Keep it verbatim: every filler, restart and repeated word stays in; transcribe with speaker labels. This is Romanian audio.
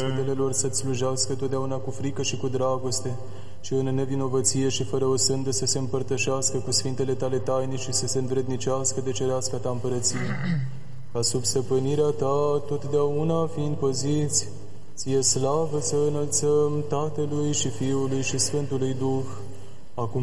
Speaker 1: sufletele lor să-ți slujească totdeauna cu frică și cu dragoste și în nevinovăție și fără o sândă să se împărtășească cu sfintele tale taine și să se învrednicească de cerească ta împărăție. Ca sub stăpânirea ta, totdeauna fiind păziți, ție slavă să înălțăm Tatălui și Fiului și Sfântului Duh, acum